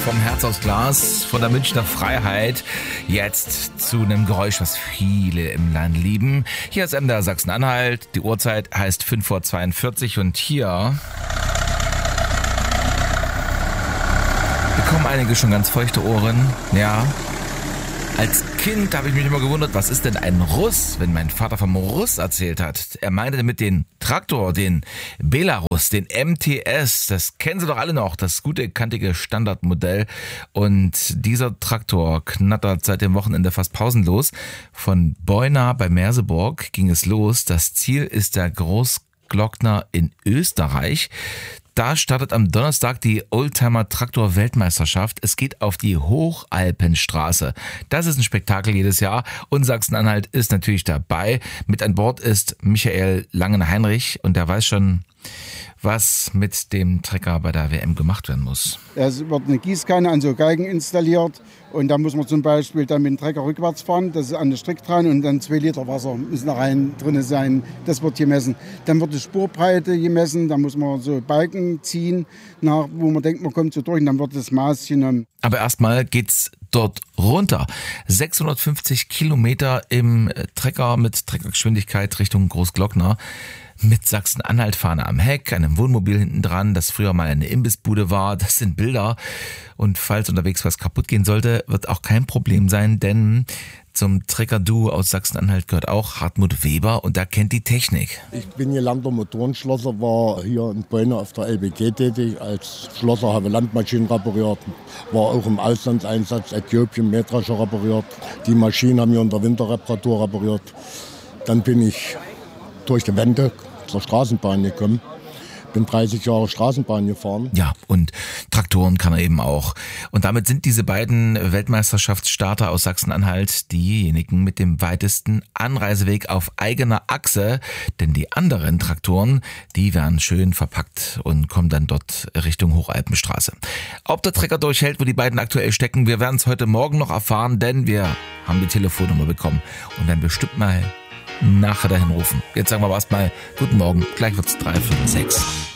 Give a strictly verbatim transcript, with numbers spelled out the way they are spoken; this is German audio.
vom Herz aus Glas, von der Münchner Freiheit, jetzt zu einem Geräusch, was viele im Land lieben. Hier ist M D R Sachsen-Anhalt, die Uhrzeit heißt fünf Uhr zweiundvierzig und hier bekommen einige schon ganz feuchte Ohren, ja. Als Kind habe ich mich immer gewundert, was ist denn ein Russ, wenn mein Vater vom Russ erzählt hat. Er meinte damit den Traktor, den Belarus, den M T S. Das kennen Sie doch alle noch, das gute, kantige Standardmodell. Und dieser Traktor knattert seit dem Wochenende fast pausenlos. Von Beuna bei Merseburg ging es los. Das Ziel ist der Großglockner in Österreich. Da startet am Donnerstag die Oldtimer-Traktor-Weltmeisterschaft. Es geht auf die Hochalpenstraße. Das ist ein Spektakel jedes Jahr und Sachsen-Anhalt ist natürlich dabei. Mit an Bord ist Michael Langen-Heinrich und der weiß schon, was mit dem Trecker bei der W M gemacht werden muss. Es wird eine Gießkanne an so Geigen installiert und da muss man zum Beispiel dann mit dem Trecker rückwärts fahren, das ist an den Strick dran und dann zwei Liter Wasser müssen da rein drin sein, das wird gemessen. Dann wird die Spurbreite gemessen, da muss man so Balken ziehen, nach, wo man denkt, man kommt so durch und dann wird das Maß genommen. Aber erstmal geht's dort runter. sechshundertfünfzig Kilometer im Trecker mit Treckergeschwindigkeit Richtung Großglockner. Mit Sachsen-Anhalt-Fahne am Heck, einem Wohnmobil hinten dran, das früher mal eine Imbissbude war. Das sind Bilder. Und falls unterwegs was kaputt gehen sollte, wird auch kein Problem sein, denn zum Trecker-Duo aus Sachsen-Anhalt gehört auch Hartmut Weber und der kennt die Technik. Ich bin gelernter Motorenschlosser, war hier in Beuna auf der L B G tätig. Als Schlosser habe Landmaschinen repariert, war auch im Auslandseinsatz, Äthiopien, Mähdrescher repariert. Die Maschinen haben wir in der Winterreparatur repariert. Dann bin ich durch die Wende zur Straßenbahn gekommen. Bin dreißig Jahre Straßenbahn gefahren. Ja, und Traktoren kann er eben auch. Und damit sind diese beiden Weltmeisterschaftsstarter aus Sachsen-Anhalt diejenigen mit dem weitesten Anreiseweg auf eigener Achse. Denn die anderen Traktoren, die werden schön verpackt und kommen dann dort Richtung Hochalpenstraße. Ob der Trecker durchhält, wo die beiden aktuell stecken, wir werden es heute Morgen noch erfahren, denn wir haben die Telefonnummer bekommen und werden bestimmt mal nachher dahin rufen. Jetzt sagen wir aber erstmal guten Morgen, gleich wird's drei, fünf, sechs.